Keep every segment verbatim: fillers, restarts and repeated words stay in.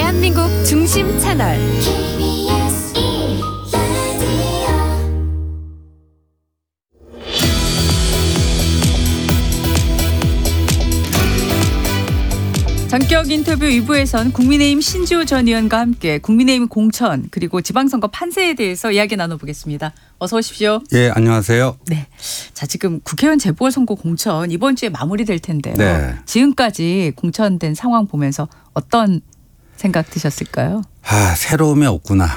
대한민국 중심 채널 케이비에스 일 라디오. 전격 인터뷰 이 부에선 국민의힘 신지호 전 의원과 함께 국민의힘 공천 그리고 지방선거 판세에 대해서 이야기 나눠보겠습니다. 어서 오십시오. 예, 안녕하세요. 네. 자, 지금 국회의원 재보궐선거 공천 이번 주에 마무리될 텐데요. 네. 지금까지 공천된 상황 보면서 어떤 생각 드셨을까요? 아, 새로움이 없구나.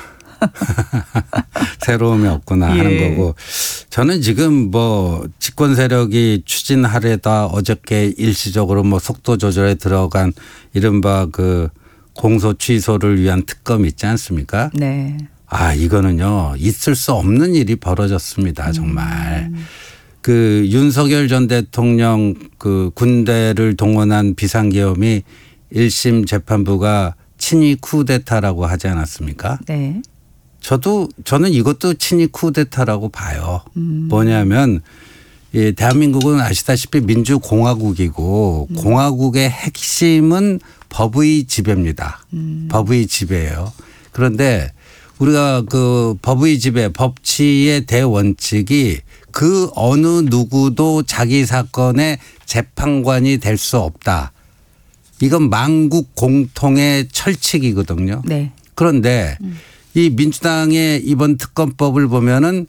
새로움이 없구나 예. 하는 거고, 저는 지금 뭐 집권 세력이 추진하려다 어저께 일시적으로 뭐 속도 조절에 들어간 이른바 그 공소 취소를 위한 특검 있지 않습니까? 네. 아, 이거는요 있을 수 없는 일이 벌어졌습니다. 정말. 음. 그 윤석열 전 대통령 그 군대를 동원한 비상계엄이 일 심 재판부가 친위 쿠데타라고 하지 않았습니까? 네. 저도 저는 이것도 친위 쿠데타라고 봐요. 음. 뭐냐면 이 대한민국은 아시다시피 민주공화국이고 음. 공화국의 핵심은 법의 지배입니다. 음. 법의 지배예요. 그런데 우리가 그 법의 지배, 법치의 대원칙이 그 어느 누구도 자기 사건의 재판관이 될 수 없다. 이건 만국 공통의 철칙이거든요. 네. 그런데 음. 이 민주당의 이번 특검법을 보면은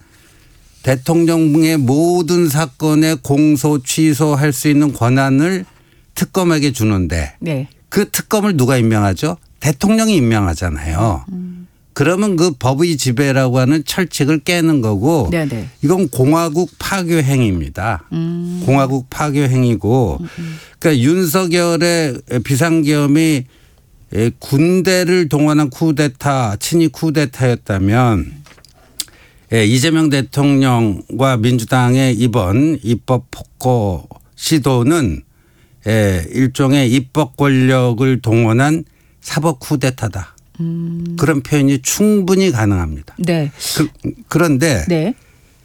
대통령의 모든 사건에 공소 취소할 수 있는 권한을 특검에게 주는데 네. 그 특검을 누가 임명하죠? 대통령이 임명하잖아요. 음. 그러면 그 법의 지배라고 하는 철칙을 깨는 거고 네네. 이건 공화국 파괴 행위입니다. 음. 공화국 파괴 행위고 그러니까 윤석열의 비상계엄이 군대를 동원한 쿠데타, 친위 쿠데타였다면 이재명 대통령과 민주당의 이번 입법 폭거 시도는 일종의 입법 권력을 동원한 사법 쿠데타다. 음. 그런 표현이 충분히 가능합니다. 네. 그, 그런데 네.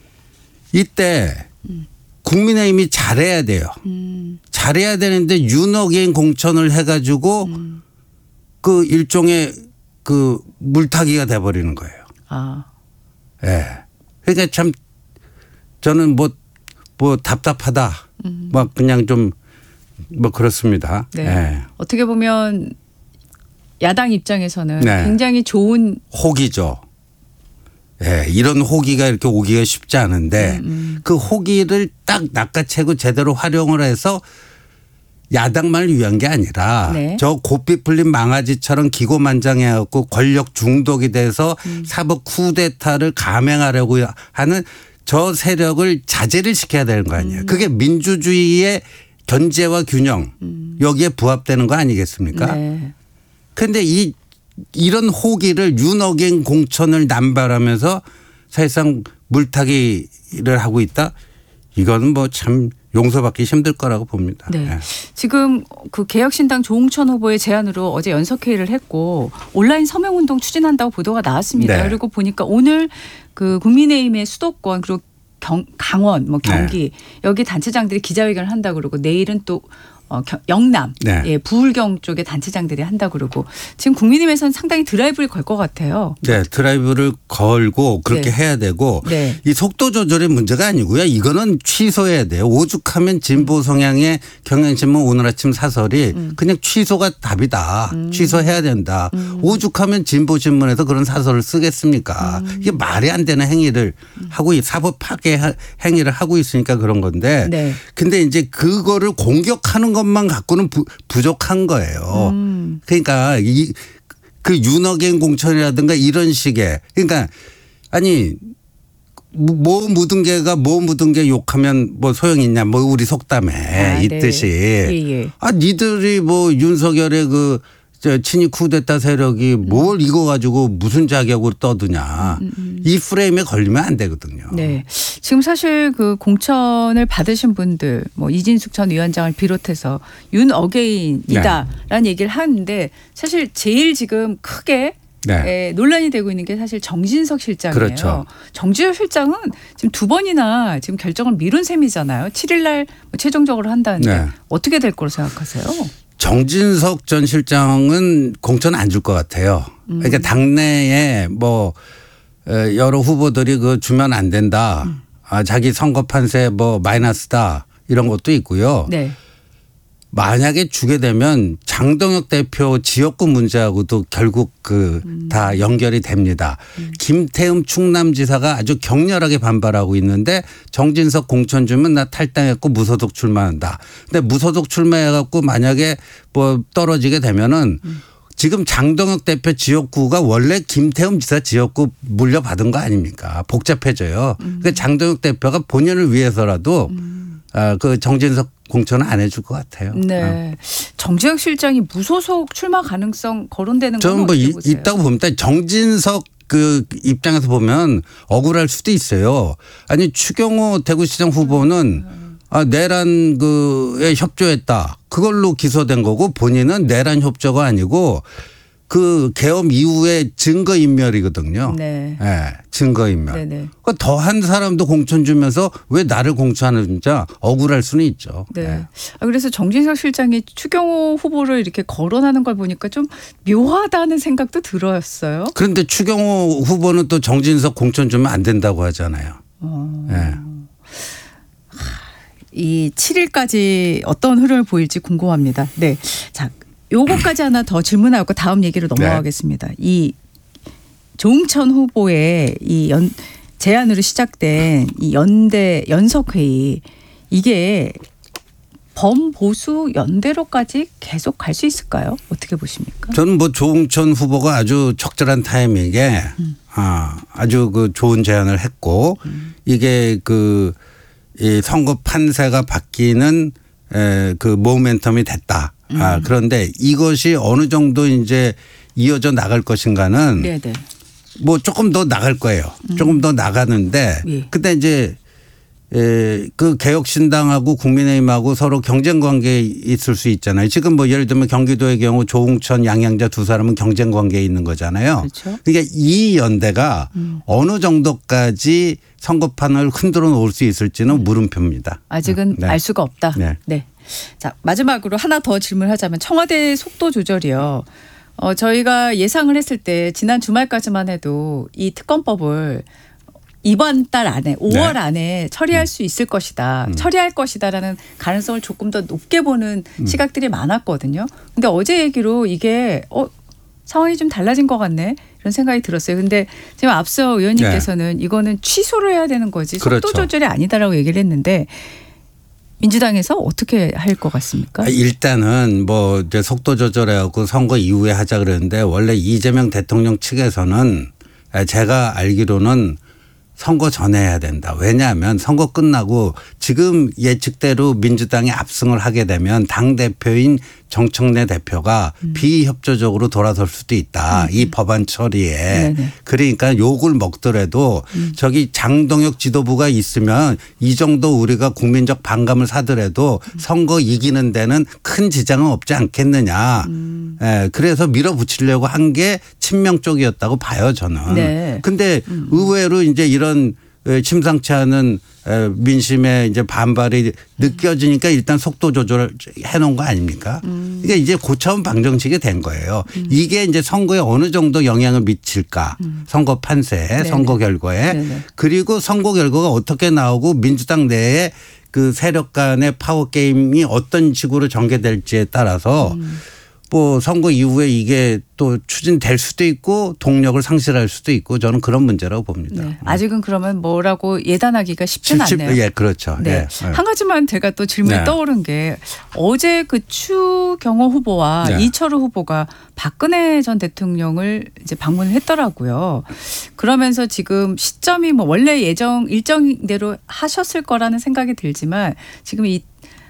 이때 국민의힘이 잘해야 돼요. 음. 잘해야 되는데 윤어게인 공천을 해가지고 음. 그 일종의 그 물타기가 돼버리는 거예요. 아. 예. 그러니까 참 저는 뭐, 뭐 답답하다. 음. 막 그냥 좀 뭐 그렇습니다. 네. 예. 어떻게 보면 야당 입장에서는 네. 굉장히 좋은 호기죠. 예. 이런 호기가 이렇게 오기가 쉽지 않은데 음, 음. 그 호기를 딱 낚아채고 제대로 활용을 해서 야당만을 위한 게 아니라 네. 저 고삐 풀린 망아지처럼 기고만장해갖고 권력 중독이 돼서 음. 사법 쿠데타를 감행하려고 하는 저 세력을 자제를 시켜야 되는 거 아니에요. 음. 그게 민주주의의 견제와 균형 음. 여기에 부합되는 거 아니겠습니까? 네. 그런데 이 이런 호기를 윤어겐 공천을 남발하면서 사실상 물타기를 하고 있다. 이거는 뭐 참 용서받기 힘들 거라고 봅니다. 네. 네. 지금 그 개혁신당 조홍천 후보의 제안으로 어제 연석회의를 했고 온라인 서명운동 추진한다고 보도가 나왔습니다. 네. 그리고 보니까 오늘 그 국민의힘의 수도권 그리고 경, 강원 뭐 경기 네. 여기 단체장들이 기자회견을 한다고 그러고 내일은 또 어, 겨, 영남 네. 예, 부울경 쪽의 단체장들이 한다고 그러고 지금 국민의힘에서는 상당히 드라이브를 걸 것 같아요. 네, 드라이브를 걸고 그렇게 네. 해야 되고 네. 이 속도 조절의 문제가 아니고요. 이거는 취소해야 돼요. 오죽하면 진보 성향의 경향신문 오늘 아침 사설이 음. 그냥 취소가 답이다. 음. 취소해야 된다. 음. 오죽하면 진보 신문에서 그런 사설을 쓰겠습니까? 음. 이게 말이 안 되는 행위를 음. 하고 사법 파괴 행위를 하고 있으니까 그런 건데. 네. 근데 이제 그거를 공격하는 것만 갖고는 부, 부족한 거예요. 음. 그러니까 이 그 윤어겐 공천이라든가 이런 식의 그러니까 아니 뭐 묻은 개가 뭐 묻은 개 욕하면 뭐 소용이 있냐 뭐 우리 속담에 아, 있듯이 네. 예, 예. 아 니들이 뭐 윤석열의 그 저 친위 쿠데타 세력이 뭘 이거 가지고 무슨 자격으로 떠드냐 음, 음. 이 프레임에 걸리면 안 되거든요. 네. 지금 사실 그 공천을 받으신 분들 뭐 이진숙 전 위원장을 비롯해서 윤 어게인이다라는 네. 얘기를 하는데 사실 제일 지금 크게 네. 예, 논란이 되고 있는 게 사실 정진석 실장이에요. 그렇죠. 정진석 실장은 지금 두 번이나 지금 결정을 미룬 셈이잖아요. 칠 일 날 최종적으로 한다는데 네. 어떻게 될 거로 생각하세요? 정진석 전 실장은 공천 안 줄 것 같아요. 그러니까 당내에 뭐 여러 후보들이 그 주면 안 된다. 음. 아, 자기 선거 판세 뭐 마이너스다 이런 것도 있고요. 네. 만약에 주게 되면 장동혁 대표 지역구 문제하고도 결국 그 다 음. 연결이 됩니다. 음. 김태흠 충남지사가 아주 격렬하게 반발하고 있는데 정진석 공천 주면 나 탈당했고 무소속 출마한다. 근데 무소속 출마해갖고 만약에 뭐 떨어지게 되면은 음. 지금 장동혁 대표 지역구가 원래 김태흠 지사 지역구 물려받은 거 아닙니까? 복잡해져요. 음. 그러니까 장동혁 대표가 본인을 위해서라도 음. 아, 그 정진석 공천은 안 해줄 것 같아요. 네. 어. 정진석 실장이 무소속 출마 가능성 거론되는 건 저는 뭐 어떻게 보세요? 있다고 봅니다. 정진석 그 입장에서 보면 억울할 수도 있어요. 아니 추경호 대구시장 후보는 아, 내란 그에 협조했다. 그걸로 기소된 거고 본인은 내란 협조가 아니고 그 계엄 이후에 증거인멸이거든요. 네. 네, 증거인멸. 네네. 그러니까 더한 사람도 공천 주면서 왜 나를 공천하는지 억울할 수는 있죠. 네. 네. 아, 그래서 정진석 실장이 추경호 후보를 이렇게 거론하는 걸 보니까 좀 묘하다는 생각도 들었어요. 그런데 추경호 후보는 또 정진석 공천 주면 안 된다고 하잖아요. 어. 네. 이 칠 일까지 어떤 흐름을 보일지 궁금합니다. 네. 자, 요거까지 하나 더 질문하고 다음 얘기로 넘어가겠습니다. 네. 이 조응천 후보의 이 연, 제안으로 시작된 이 연대 연석회의 이게 범보수 연대로까지 계속 갈 수 있을까요? 어떻게 보십니까? 저는 뭐 조응천 후보가 아주 적절한 타이밍에 음. 아, 아주 그 좋은 제안을 했고 음. 이게 그 이 선거 판세가 바뀌는 에, 그 모멘텀이 됐다. 음. 아, 그런데 이것이 어느 정도 이제 이어져 나갈 것인가는 네네. 뭐 조금 더 나갈 거예요. 음. 조금 더 나가는데 예. 근데 이제 에, 그 개혁신당하고 국민의힘하고 서로 경쟁 관계에 있을 수 있잖아요. 지금 뭐 예를 들면 경기도의 경우 조응천, 양양자 두 사람은 경쟁 관계에 있는 거잖아요. 그렇죠. 그러니까 이 연대가 음. 어느 정도까지 선거판을 흔들어 놓을 수 있을지는 음. 물음표입니다. 아직은 네. 알 수가 없다. 네. 네. 자, 마지막으로 하나 더 질문하자면 청와대 속도 조절이요. 어, 저희가 예상을 했을 때 지난 주말까지만 해도 이 특검법을 이번 달 안에 오월 네. 안에 처리할 음. 수 있을 것이다. 음. 처리할 것이다라는 가능성을 조금 더 높게 보는 음. 시각들이 많았거든요. 그런데 어제 얘기로 이게 어, 상황이 좀 달라진 것 같네. 이런 생각이 들었어요. 그런데 지금 앞서 의원님께서는 네. 이거는 취소를 해야 되는 거지 속도 그렇죠. 조절이 아니다라고 얘기를 했는데 민주당에서 어떻게 할 것 같습니까? 일단은 뭐 이제 속도 조절해갖고 선거 이후에 하자 그랬는데 원래 이재명 대통령 측에서는 제가 알기로는 선거 전에 해야 된다. 왜냐하면 선거 끝나고 지금 예측대로 민주당이 압승을 하게 되면 당대표인 정청래 대표가 음. 비협조적으로 돌아설 수도 있다. 음. 이 법안 처리에. 네네. 그러니까 욕을 먹더라도 음. 저기 장동혁 지도부가 있으면 이 정도 우리가 국민적 반감을 사더라도 음. 선거 이기는 데는 큰 지장은 없지 않겠느냐. 음. 예, 그래서 밀어붙이려고 한 게 친명 쪽이었다고 봐요 저는. 네. 근데 음. 의외로 이제 이런 심상치 않은 민심의 이제 반발이 느껴지니까 일단 속도 조절을 해놓은 거 아닙니까? 음. 이게 이제 고차원 방정식이 된 거예요. 음. 이게 이제 선거에 어느 정도 영향을 미칠까? 음. 선거 판세에, 네네. 선거 결과에. 네네. 그리고 선거 결과가 어떻게 나오고 민주당 내에 그 세력 간의 파워 게임이 어떤 식으로 전개될지에 따라서 음. 뭐 선거 이후에 이게 또 추진될 수도 있고 동력을 상실할 수도 있고 저는 그런 문제라고 봅니다. 네. 아직은 그러면 뭐라고 예단하기가 쉽지는 쉽, 않네요. 예, 그렇죠. 네. 네. 한 가지만 제가 또 질문이 네. 떠오른 게 어제 그 추경호 후보와 네. 이철우 후보가 박근혜 전 대통령을 이제 방문을 했더라고요. 그러면서 지금 시점이 뭐 원래 예정 일정대로 하셨을 거라는 생각이 들지만 지금 이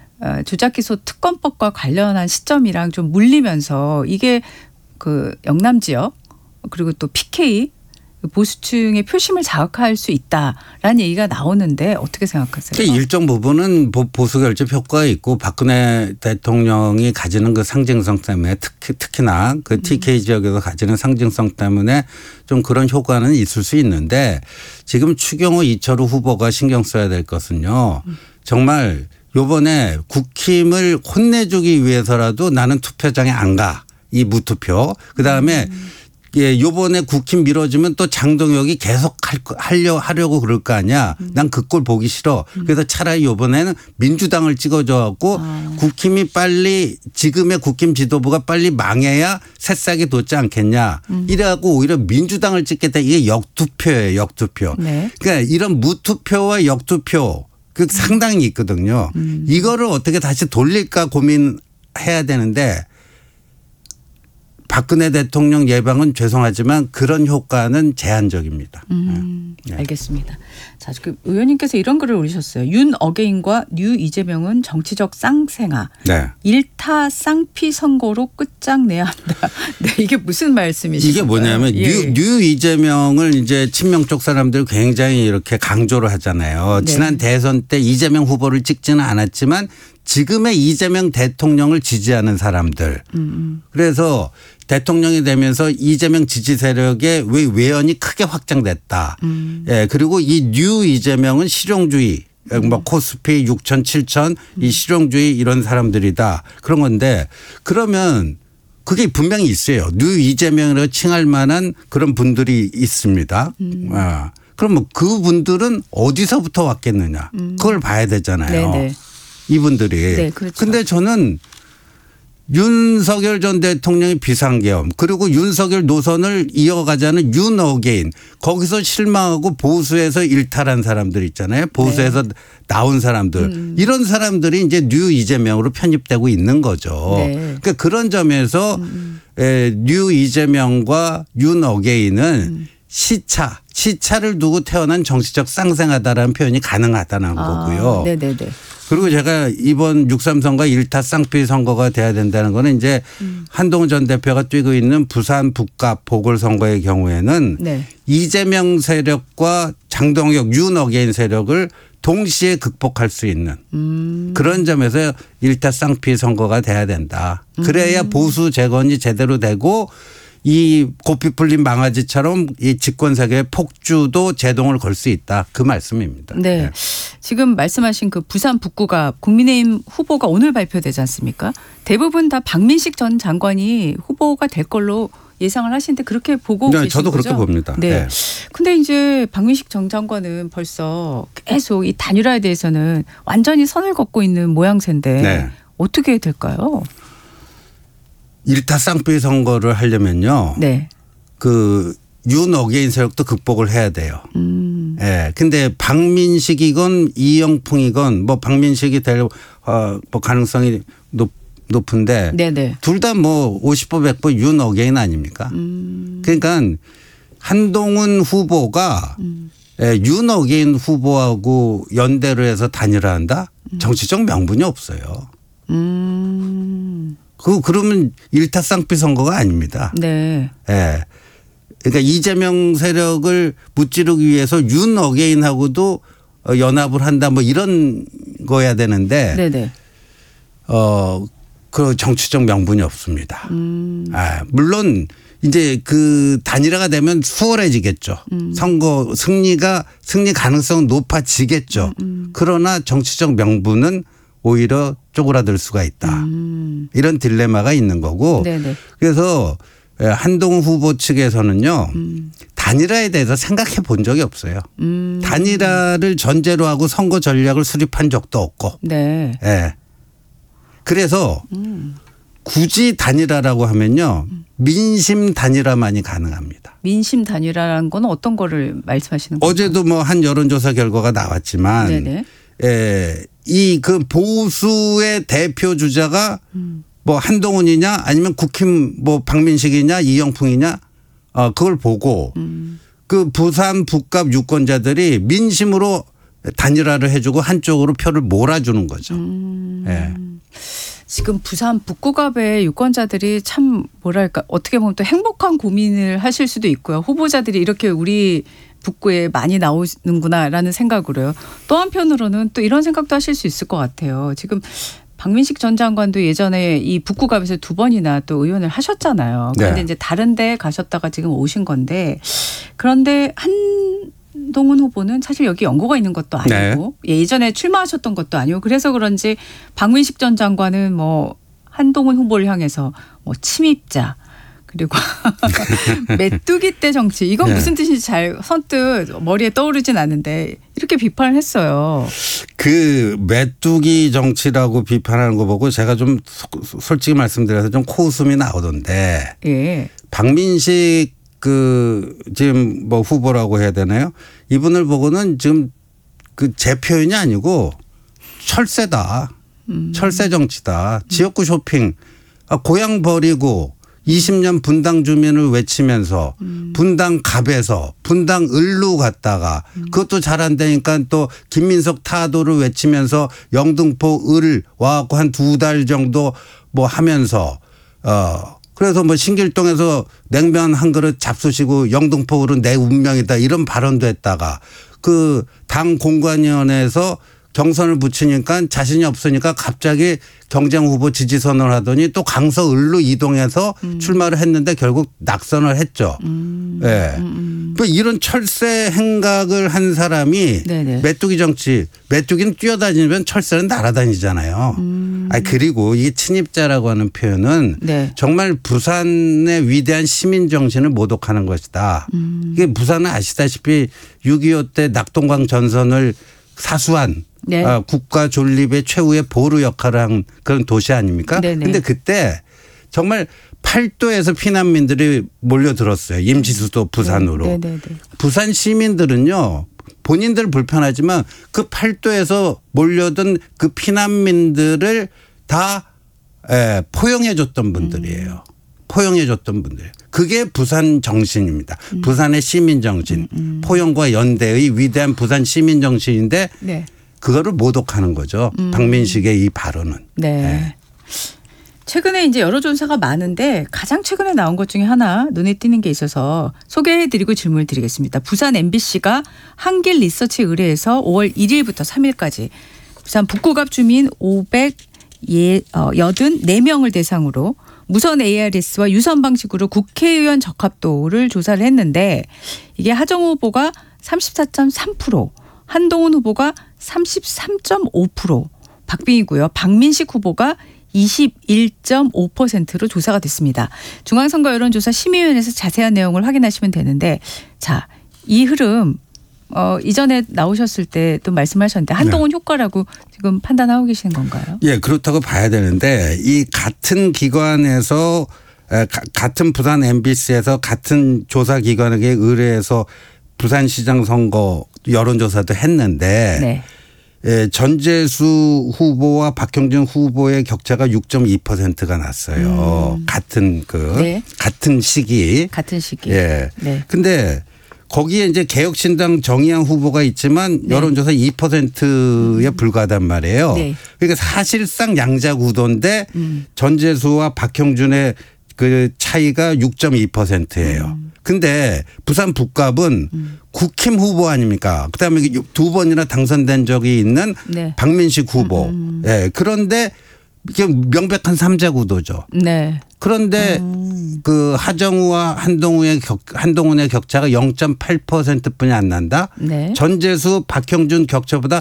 조작기소 특검법과 관련한 시점이랑 좀 물리면서 이게 그 영남 지역 그리고 또 피케이 보수층의 표심을 자극할 수 있다라는 얘기가 나오는데 어떻게 생각하세요? 일정 부분은 보수 결집 효과가 있고 박근혜 대통령이 가지는 그 상징성 때문에 특히, 특히나 그 티케이 지역에서 가지는 상징성 때문에 좀 그런 효과는 있을 수 있는데 지금 추경호 이철우 후보가 신경 써야 될 것은요. 정말 요번에 국힘을 혼내주기 위해서라도 나는 투표장에 안 가. 이 무투표. 그다음에 음. 예, 요번에 국힘 미뤄지면 또 장동혁이 계속 할, 하려, 하려고 그럴 거 아니야. 음. 난 그 꼴 보기 싫어. 음. 그래서 차라리 요번에는 민주당을 찍어줘 갖고 아. 국힘이 빨리 지금의 국힘 지도부가 빨리 망해야 새싹이 돋지 않겠냐. 음. 이래갖고 오히려 민주당을 찍겠다. 이게 역투표예요. 역투표. 네. 그러니까 이런 무투표와 역투표 그 음. 상당히 있거든요. 음. 이거를 어떻게 다시 돌릴까 고민해야 되는데 박근혜 대통령 예방은 죄송하지만 그런 효과는 제한적입니다. 음, 네. 알겠습니다. 자, 그 의원님께서 이런 글을 올리셨어요. 윤 어게인과 뉴 이재명은 정치적 쌍생아. 네. 일타 쌍피 선거로 끝장내야 한다. 네, 이게 무슨 말씀이시죠? 이게 뭐냐면 예. 뉴, 뉴 이재명을 이제 친명 쪽 사람들이 굉장히 이렇게 강조를 하잖아요. 네. 지난 대선 때 이재명 후보를 찍지는 않았지만 지금의 이재명 대통령을 지지하는 사람들. 음. 그래서 대통령이 되면서 이재명 지지 세력의 외연이 크게 확장됐다. 음. 예, 그리고 이 뉴 이재명은 실용주의, 음. 뭐 코스피 육천, 칠천 음. 이 실용주의 이런 사람들이다. 그런 건데 그러면 그게 분명히 있어요. 뉴 이재명으로 칭할 만한 그런 분들이 있습니다. 음. 아, 그러면 그분들은 어디서부터 왔겠느냐. 음. 그걸 봐야 되잖아요. 네네. 이분들이. 네, 그렇죠. 근데 저는 윤석열 전 대통령의 비상계엄 그리고 윤석열 노선을 이어가자는 윤 어게인 거기서 실망하고 보수에서 일탈한 사람들 있잖아요. 보수에서 네. 나온 사람들. 음. 이런 사람들이 이제 뉴 이재명으로 편입되고 있는 거죠. 네. 그러니까 그런 점에서 음. 에, 뉴 이재명과 윤 어게인은 음. 시차, 시차를 두고 태어난 정치적 쌍생하다라는 표현이 가능하다는 아, 거고요. 네네네. 그리고 제가 이번 육삼 선거 일타 쌍피 선거가 돼야 된다는 거는 이제 음. 한동훈 전 대표가 뛰고 있는 부산 북갑 보궐선거의 경우에는 네. 이재명 세력과 장동혁 윤 어게인 세력을 동시에 극복할 수 있는 음. 그런 점에서 일타 쌍피 선거가 돼야 된다. 그래야 음. 보수 재건이 제대로 되고 이 고삐 풀린 망아지처럼 이 집권 세계의 폭주도 제동을 걸 수 있다. 그 말씀입니다. 네. 네. 지금 말씀하신 그 부산 북구갑 국민의힘 후보가 오늘 발표되지 않습니까? 대부분 다 박민식 전 장관이 후보가 될 걸로 예상을 하시는데 그렇게 보고 네, 계신 저도 거죠? 그렇게 봅니다. 네. 네. 근데 이제 박민식 전 장관은 벌써 계속 이 단일화에 대해서는 완전히 선을 긋고 있는 모양새인데 네. 어떻게 될까요? 일타 쌍피 선거를 하려면요. 네. 그 윤 어게인 세력도 극복을 해야 돼요. 음. 예. 근데 박민식이건 이영풍이건 뭐 박민식이 될 어, 뭐 가능성이 높, 높은데 둘 다 뭐 오십 보 백 보 윤 어게인 아닙니까? 음. 그러니까 한동훈 후보가 음. 예, 윤 어게인 후보하고 연대를 해서 단일화한다? 음. 정치적 명분이 없어요. 음. 그 그러면 일타 쌍피 선거가 아닙니다. 네. 예. 그러니까 이재명 세력을 무찌르기 위해서 윤 어게인하고도 연합을 한다 뭐 이런 거야 되는데 네네. 어, 그 정치적 명분이 없습니다. 음. 아, 물론 이제 그 단일화가 되면 수월해지겠죠. 음. 선거 승리가 승리 가능성은 높아지겠죠. 음, 음. 그러나 정치적 명분은 오히려 쪼그라들 수가 있다. 음. 이런 딜레마가 있는 거고. 네네. 그래서 한동훈 후보 측에서는요. 음. 단일화에 대해서 생각해 본 적이 없어요. 음. 단일화를 전제로 하고 선거 전략을 수립한 적도 없고. 네. 네. 그래서 음. 굳이 단일화라고 하면요. 민심 단일화만이 가능합니다. 민심 단일화라는 건 어떤 거를 말씀하시는 거죠? 어제도 뭐 한 여론조사 결과가 나왔지만 네네. 예, 이 그 보수의 대표 주자가 음. 뭐 한동훈이냐 아니면 국힘 뭐 박민식이냐 이영풍이냐 어 그걸 보고 음. 그 부산 북갑 유권자들이 민심으로 단일화를 해주고 한쪽으로 표를 몰아주는 거죠. 음. 예. 지금 부산 북구갑의 유권자들이 참 뭐랄까 어떻게 보면 또 행복한 고민을 하실 수도 있고요. 후보자들이 이렇게 우리 북구에 많이 나오는구나라는 생각으로요. 또 한편으로는 또 이런 생각도 하실 수 있을 것 같아요. 지금 박민식 전 장관도 예전에 이 북구갑에서 두 번이나 또 의원을 하셨잖아요. 그런데 네. 이제 다른 데 가셨다가 지금 오신 건데 그런데 한 한동훈 후보는 사실 여기 연고가 있는 것도 아니고 네. 예전에 출마하셨던 것도 아니고 그래서 그런지 박민식 전 장관은 뭐 한동훈 후보를 향해서 뭐 침입자 그리고 메뚜기 떼 정치 이건 네. 무슨 뜻인지 잘 선뜻 머리에 떠오르진 않는데 이렇게 비판을 했어요. 그 메뚜기 정치라고 비판하는 거 보고 제가 좀 솔직히 말씀드려서 좀 코웃음이 나오던데 예. 박민식 그 지금 뭐 후보라고 해야 되나요? 이분을 보고는 지금 그 제 표현이 아니고 철새다. 음. 철새 정치다. 지역구 쇼핑. 아, 고향 버리고 이십 년 분당 주민을 외치면서 음. 분당 갑에서 분당 을로 갔다가 음. 그것도 잘 안 되니까 또 김민석 타도를 외치면서 영등포 을 와갖고 한 두 달 정도 뭐 하면서 어 그래서 뭐 신길동에서 냉면 한 그릇 잡수시고 영등포 을은 내 운명이다 이런 발언도 했다가 그 당 공관위원회에서 경선을 붙이니까 자신이 없으니까 갑자기 경쟁 후보 지지선을 하더니 또 강서 을로 이동해서 음. 출마를 했는데 결국 낙선을 했죠. 음. 네. 음. 음. 이런 철새 행각을 한 사람이 네네. 메뚜기 정치, 메뚜기는 뛰어다니면 철새는 날아다니잖아요. 음. 아니 그리고 이 친입자라고 하는 표현은 네. 정말 부산의 위대한 시민 정신을 모독하는 것이다. 음. 이게 부산은 아시다시피 육이오 때 낙동강 전선을 사수한 네. 아, 국가 존립의 최후의 보루 역할을 한 그런 도시 아닙니까? 그런데 그때 정말 팔도에서 피난민들이 몰려들었어요. 임시수도 부산으로. 네. 네. 네. 네. 부산 시민들은요. 본인들 불편하지만 그 팔도에서 몰려든 그 피난민들을 다 예, 포용해 줬던 분들이에요. 음. 포용해 줬던 분들. 그게 부산 정신입니다. 음. 부산의 시민 정신. 음. 음. 포용과 연대의 위대한 부산 시민 정신인데 네. 그거를 모독하는 거죠. 음. 박민식의 이 발언은. 네. 네. 최근에 이제 여러 조사가 많은데 가장 최근에 나온 것 중에 하나 눈에 띄는 게 있어서 소개해드리고 질문을 드리겠습니다. 부산 엠비씨가 한길 리서치 의뢰해서 오월 일일부터 삼일까지 부산 북구갑 주민 오백팔십사 명을 대상으로 무선 에이아르에스와 유선 방식으로 국회의원 적합도를 조사를 했는데 이게 하정우 후보가 삼십사 점 삼 퍼센트 한동훈 후보가 삼십삼 점 오 퍼센트 박빙이고요. 박민식 후보가 이십일 점 오 퍼센트로 조사가 됐습니다. 중앙선거 여론조사 심의위원회에서 자세한 내용을 확인하시면 되는데 자, 이 흐름 어, 이전에 나오셨을 때 또 말씀하셨는데 한동훈 네. 효과라고 지금 판단하고 계시는 건가요? 예, 그렇다고 봐야 되는데 이 같은 기관에서 같은 부산 엠비씨에서 같은 조사기관에게 의뢰해서 부산시장 선거 여론조사도 했는데 네. 예, 전재수 후보와 박형준 후보의 격차가 육 점 이 퍼센트가 났어요. 음. 같은 그 네. 같은 시기. 같은 시기. 예. 네. 근데 거기에 이제 개혁신당 정의양 후보가 있지만 네. 여론조사 이 퍼센트에 불과하단 말이에요. 네. 그러니까 사실상 양자 구도인데 음. 전재수와 박형준의 그 차이가 육 점 이 퍼센트예요. 음. 근데 부산 북갑은 음. 국힘 후보 아닙니까? 그다음에 두 번이나 당선된 적이 있는 네. 박민식 후보. 음. 예. 그런데 이게 명백한 삼자 구도죠. 네. 그런데 음. 그 하정우와 한동훈의 격, 한동훈의 격차가 영 점 팔 퍼센트뿐이 안 난다. 네. 전재수, 박형준 격차보다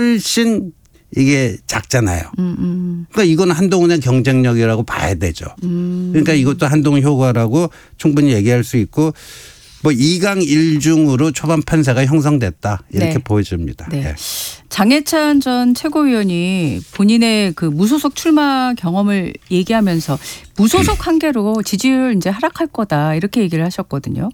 훨씬 이게 작잖아요. 음, 음. 그러니까 이건 한동훈의 경쟁력이라고 봐야 되죠. 음. 그러니까 이것도 한동훈 효과라고 충분히 얘기할 수 있고 뭐 이강 일중으로 초반 판세가 형성됐다 이렇게 네. 보여집니다. 네. 네. 장해찬 전 최고위원이 본인의 그 무소속 출마 경험을 얘기하면서 무소속 한계로 지지율 이제 하락할 거다 이렇게 얘기를 하셨거든요.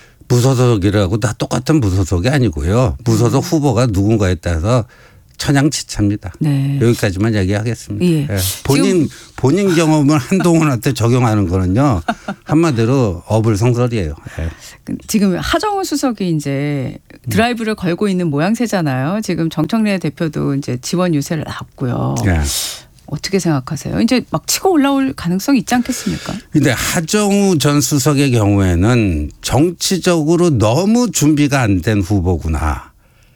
무소속이라고 다 똑같은 무소속이 아니고요. 무소속 음. 후보가 누군가에 따라서 천양지차입니다. 네. 여기까지만 얘기하겠습니다. 예. 네. 본인 본인 경험을 한동훈한테 적용하는 거는요 한마디로 어불성설이에요. 네. 지금 하정우 수석이 이제 드라이브를 음. 걸고 있는 모양새잖아요. 지금 정청래 대표도 이제 지원 유세를 나왔고요. 네. 어떻게 생각하세요? 이제 막 치고 올라올 가능성이 있지 않겠습니까? 그런데 하정우 전 수석의 경우에는 정치적으로 너무 준비가 안 된 후보구나.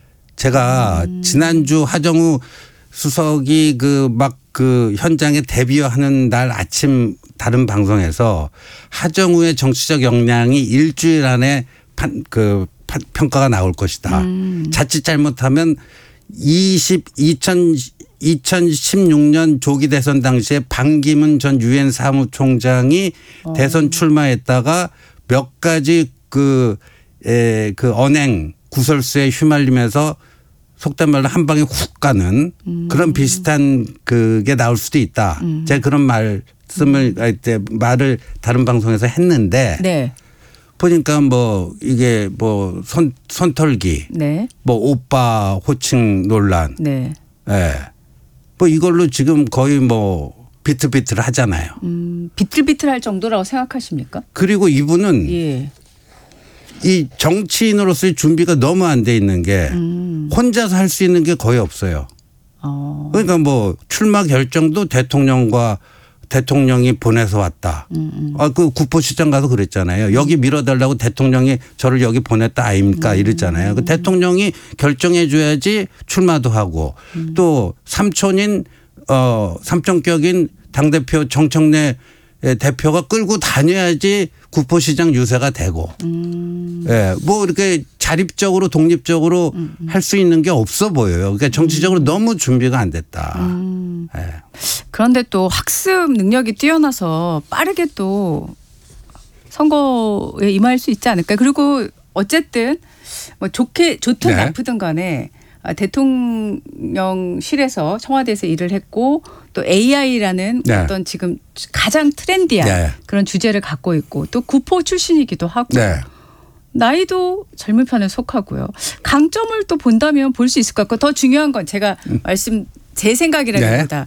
제가 음. 지난주 하정우 수석이 그 막 그 현장에 데뷔하는 날 아침 다른 방송에서 하정우의 정치적 역량이 일주일 안에 판, 그 파- 평가가 나올 것이다. 음. 자칫 잘못하면 이십, 이천, 이천십육 년 조기 대선 당시에 반기문 전 유엔 사무총장이 어. 대선 출마했다가 몇 가지 그, 에, 그 언행 구설수에 휘말리면서 속된 말로 한 방에 훅 가는 음. 그런 비슷한 그게 나올 수도 있다. 음. 제가 그런 말씀을 할 때 말을 다른 방송에서 했는데 네. 보니까 뭐 이게 뭐 손, 손털기 네. 뭐 오빠 호칭 논란. 네. 예. 뭐 이걸로 지금 거의 뭐 비틀비틀 하잖아요. 음, 비틀비틀할 정도라고 생각하십니까? 그리고 이분은 예. 이 정치인으로서의 준비가 너무 안 돼 있는 게 음. 혼자서 할 수 있는 게 거의 없어요. 어. 그러니까 뭐 출마 결정도 대통령과 대통령이 보내서 왔다. 음, 음. 아, 그 구포시장 가서 그랬잖아요. 여기 밀어달라고 대통령이 저를 여기 보냈다 아닙니까? 이랬잖아요. 그 대통령이 결정해 줘야지 출마도 하고 음. 또 삼촌인 어 삼촌격인 당대표 정청래 대표가 끌고 다녀야지 구포시장 유세가 되고. 음. 예, 뭐 이렇게 자립적으로 독립적으로 음, 음. 할 수 있는 게 없어 보여요. 그러니까 정치적으로 음. 너무 준비가 안 됐다. 음. 예. 그런데 또 학습 능력이 뛰어나서 빠르게 또 선거에 임할 수 있지 않을까. 그리고 어쨌든 뭐 좋게 좋든 네. 나쁘든 간에 대통령실에서 청와대에서 일을 했고 또 에이아이라는 네. 어떤 지금 가장 트렌디한 네. 그런 주제를 갖고 있고 또 구포 출신이기도 하고 네. 나이도 젊은 편에 속하고요. 강점을 또 본다면 볼 수 있을 것 같고 더 중요한 건 제가 음. 말씀 제 생각이라기보다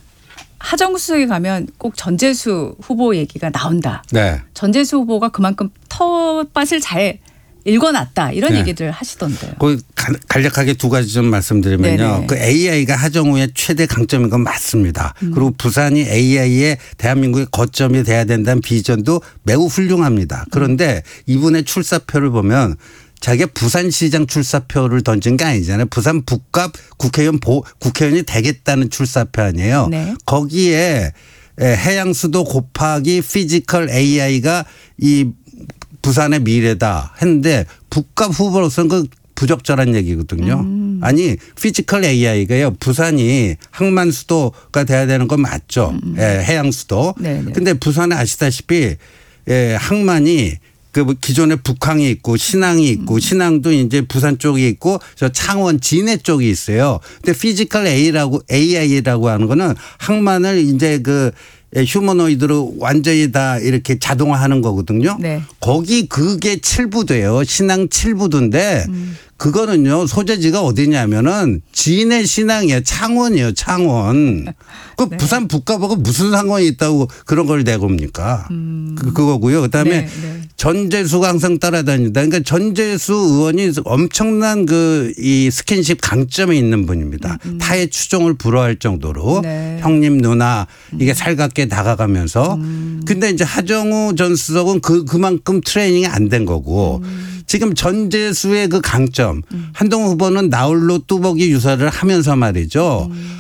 하정우 수석에 가면 꼭 전재수 후보 얘기가 나온다. 네. 전재수 후보가 그만큼 텃밭을 잘 읽어놨다 이런 네. 얘기들 하시던데요. 그 간- 간략하게 두 가지 좀 말씀드리면요. 네네. 그 에이아이가 하정우의 최대 강점인 건 맞습니다. 음. 그리고 부산이 에이아이의 대한민국의 거점이 돼야 된다는 비전도 매우 훌륭합니다. 그런데 이분의 출사표를 보면 자기가 부산시장 출사표를 던진 게 아니잖아요. 부산 북갑 국회의원 보, 국회의원이 되겠다는 출사표 아니에요. 네. 거기에 해양수도 곱하기 피지컬 에이아이가 이 부산의 미래다 했는데 북갑 후보로서는 그 부적절한 얘기거든요. 음. 아니 피지컬 에이아이가요. 부산이 항만 수도가 돼야 되는 건 맞죠. 음. 예, 해양 수도. 네네. 근데 부산에 아시다시피 예, 항만이 그 기존에 북항이 있고 신항이 있고 음. 신항도 이제 부산 쪽이 있고 저 창원 진해 쪽이 있어요. 근데 피지컬 A라고 에이아이라고 하는 거는 항만을 이제 그 휴머노이드로 완전히 다 이렇게 자동화하는 거거든요. 네. 거기 그게 칠부도예요. 신항 칠부도인데 음. 그거는요 소재지가 어디냐면은 진해 신항이에요. 창원이에요. 창원. 그 네. 부산 북갑하고 무슨 상관이 있다고 그런 걸 내고입니까? 음. 그, 그거고요. 그다음에 네, 네. 전재수가 항상 따라다닌다. 그러니까 전재수 의원이 엄청난 그 이 스킨십 강점이 있는 분입니다. 음, 음. 타의 추종을 불허할 정도로 네. 형님 누나 이게 살갑게 다가가면서 음. 근데 이제 하정우 전 수석은 그 그만큼 트레이닝이 안 된 거고 음. 지금 전재수의 그 강점 한동훈 후보는 나홀로 뚜벅이 유사를 하면서 말이죠. 음.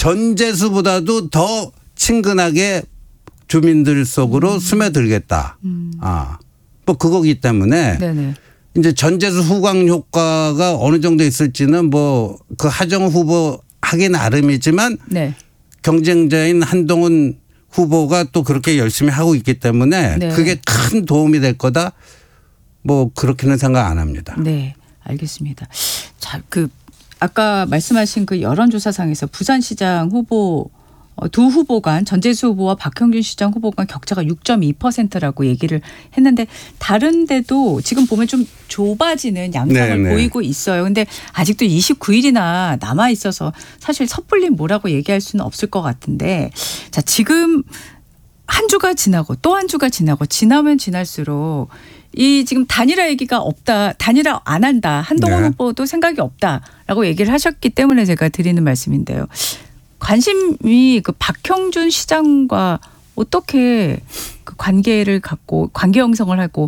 전재수보다도 더 친근하게 주민들 속으로 음. 스며들겠다. 음. 아, 뭐 그거기 때문에 네네. 이제 전재수 후광 효과가 어느 정도 있을지는 뭐 그 하정우 후보 하기 나름이지만 네. 경쟁자인 한동훈 후보가 또 그렇게 열심히 하고 있기 때문에 네. 그게 큰 도움이 될 거다. 뭐 그렇게는 생각 안 합니다. 네, 알겠습니다. 자, 그 아까 말씀하신 그 여론조사상에서 부산시장 후보 어, 두 후보 간 전재수 후보와 박형준 시장 후보 간 격차가 육 점 이 퍼센트라고 얘기를 했는데 다른 데도 지금 보면 좀 좁아지는 양상을 네네. 보이고 있어요. 근데 아직도 이십구 일이나 남아 있어서 사실 섣불리 뭐라고 얘기할 수는 없을 것 같은데 자, 지금 한 주가 지나고 또 한 주가 지나고 지나면 지날수록 이 지금 단일화 얘기가 없다. 단일화 안 한다. 한동훈 네. 후보도 생각이 없다라고 얘기를 하셨기 때문에 제가 드리는 말씀인데요. 관심이 그 박형준 시장과 어떻게 그 관계를 갖고 관계 형성을 하고